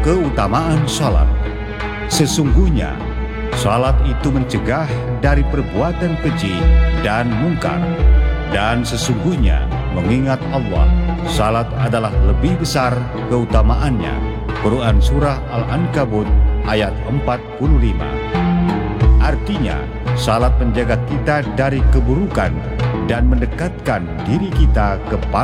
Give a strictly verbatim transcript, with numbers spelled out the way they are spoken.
Keutamaan salat. Sesungguhnya salat itu mencegah dari perbuatan keji dan mungkar. Dan sesungguhnya mengingat Allah, salat adalah lebih besar keutamaannya. Quran Surah Al-Ankabut ayat empat puluh lima. Artinya, salat menjaga kita dari keburukan dan mendekatkan diri kita kepada